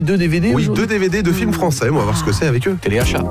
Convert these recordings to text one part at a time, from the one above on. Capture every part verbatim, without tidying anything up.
Deux D V D Oui, aujourd'hui. deux D V D de films français. On va voir ce que c'est avec eux. Téléachat.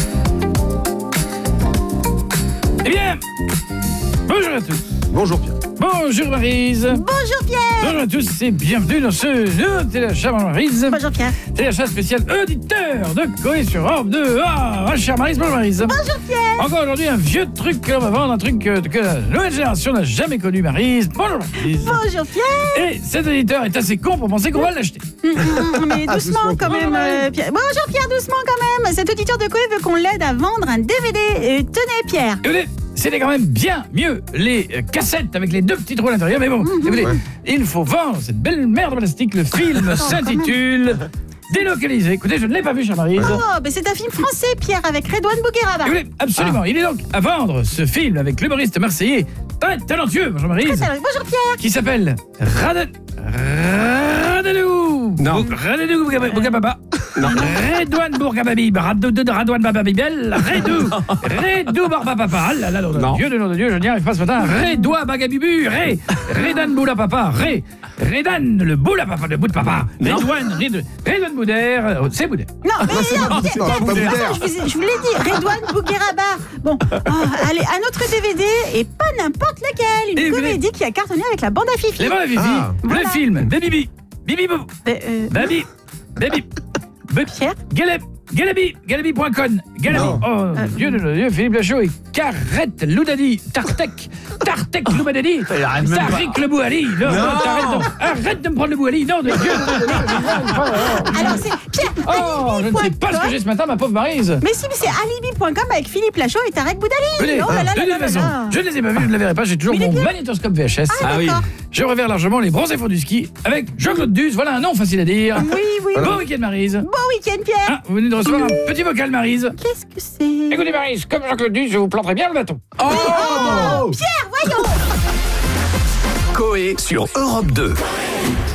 Eh bien, bonjour à tous. Bonjour Pierre. Bonjour Maryse. Bonjour Pierre. Bonjour à tous et bienvenue dans ce nouveau Téléachat, Maryse. Bonjour Pierre. Téléachat spécial auditeur de Coé sur Europe deux. Ah, ma chère Maryse, bonjour Maryse. Bonjour Pierre. Encore aujourd'hui un vieux truc que l'on va vendre, un truc que, que la nouvelle génération n'a jamais connu, Maryse. Bonjour Maryse. Bonjour Pierre. Et cet auditeur est assez con pour penser qu'on va l'acheter. Hum, hum, mais doucement Doucement. quand même euh, Pierre. Bonjour Pierre, doucement quand même. Cet auditeur de Coé veut qu'on l'aide à vendre un D V D. Euh, tenez Pierre. Écoutez, c'était quand même bien mieux les euh, cassettes avec les deux petits trous à l'intérieur, mais bon, écoutez, Ouais. il faut vendre cette belle merde en plastique. Le film s'intitule Délocalisé. Écoutez, je ne l'ai pas vu, chère Maryse. Oh, mais c'est un film français Pierre avec Redouane Bougueraba. Écoutez, absolument, il est donc à vendre ce film avec l'humoriste marseillais très talentueux, bonjour Maryse, Bonjour Pierre. qui s'appelle Rad... Radadou Non. Bou- Radadou Bougaba- Bougababa. Redouane Bourgababib, Radou- Radouane Bababibel, Redou, Redou Barbapapa, ah là là, nom de Non. Dieu, de nom de Dieu, je n'y arrive pas ce matin, Redoua Bagabibu, Ré, Redan Boula Papa, Ré, Redan le Boula Papa, le bout de papa, Redouane, Red- Redouane Boudère, oh, c'est Boudère. Non, mais Non, c'est non, pas- Pierre, non, c'est pas Pierre, Boudère. je vous, ai- je vous l'ai dit, Redouane Bougueraba. Bon, oh, allez, un autre D V D et pas n'importe lequel. Et Une vous comédie qui a cartonné avec la bande à Fifi. Les bonnes Fifi, Ah. le Voilà. film, Baby Bibi, Bibi Bou, Euh, euh, Baby, Baby, Baby, Pierre. Galeb, Galabi, Galabi point com, Galabi. Non. Oh, Dieu de Dieu, Philippe Lachaud et Carrette Loudadi, Tartek, Tartek Loudadi, Tariq le Bouali. Non, non, t'arrêtes, non. Arrête de me prendre le Bouali, non, de Dieu. Alors c'est Pierre. Oh, je ne sais pas ce que j'ai ce matin, ma pauvre Maryse. Mais si, mais c'est alibi point com avec Philippe Lachaud et Tarek Boudali. Venez, Oh là là de là toute là là façon, là. je ne les ai pas vus, je ne les verrai pas, j'ai toujours Mais il est mon bien. magnétoscope V H S. Ah, d'accord. Je reverrai largement les bronzés fonds du ski avec Jean-Claude Duss, voilà un nom facile à dire. Oui, oui. Bon week-end Maryse. Bon week-end, Pierre. Ah, vous venez de recevoir un petit vocal Maryse. Qu'est-ce que c'est? Écoutez Maryse, comme Jean-Claude Duss, je vous planterai bien le bâton. Oh Pierre, voyons. Coé sur Europe deux.